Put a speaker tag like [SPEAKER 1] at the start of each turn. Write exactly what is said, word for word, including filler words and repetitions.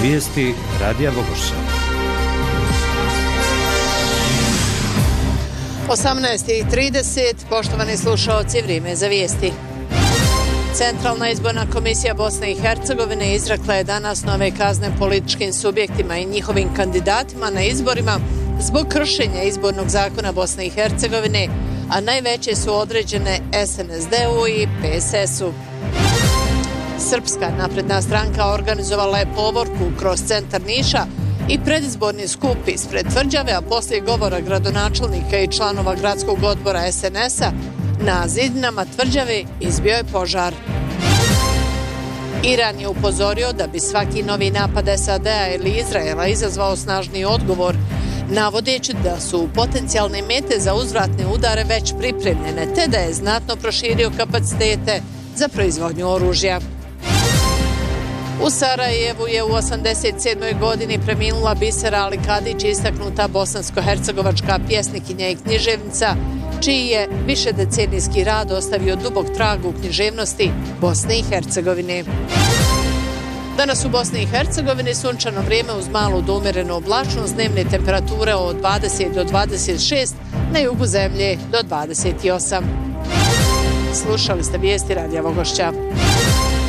[SPEAKER 1] Vijesti Radija Vogošća.
[SPEAKER 2] osamnaest i trideset, poštovani slušaoci, vrijeme za vijesti. Centralna izborna komisija Bosne i Hercegovine izrekla je danas nove kazne političkim subjektima i njihovim kandidatima na izborima zbog kršenja izbornog zakona Bosne i Hercegovine, a najveće su određene S N S D-u i P S S-u. Srpska napredna stranka organizovala je povorku kroz centar Niša i predizborni skup ispred tvrđave, a poslije govora gradonačelnika i članova gradskog odbora S N S-a na zidinama tvrđave izbio je požar. Iran je upozorio da bi svaki novi napad S A D-a ili Izraela izazvao snažni odgovor, navodeći da su potencijalne mete za uzvratne udare već pripremljene, te da je znatno proširio kapacitete za proizvodnju oružja. U Sarajevu je u osamdeset sedmoj godini preminula Bisera Ali Kadić, istaknuta bosansko-hercegovačka pjesnikinja i književnica, čiji je višedecenijski rad ostavio dubok trag u književnosti Bosne i Hercegovine. Danas u Bosni i Hercegovini sunčano vrijeme uz malu do umjerenu oblačnost, dnevne temperature od dvadeset do dvadeset šest, na jugu zemlje do dvadeset osam. Slušali ste vijesti Radija Vogošća.